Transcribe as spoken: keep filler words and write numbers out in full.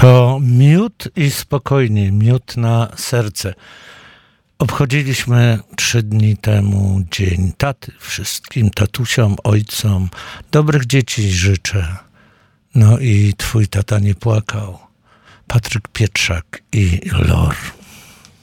To miód i spokojnie, miód na serce. Obchodziliśmy trzy dni temu Dzień Taty. Wszystkim tatusiom, ojcom dobrych dzieci życzę. No i twój tata nie płakał. Patryk Pietrzak i Lor.